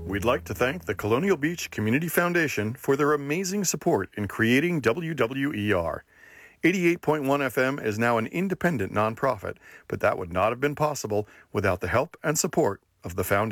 We'd like to thank the Colonial Beach Community Foundation for their amazing support in creating WWER. 88.1 FM is now an independent nonprofit, but that would not have been possible without the help and support of the foundation.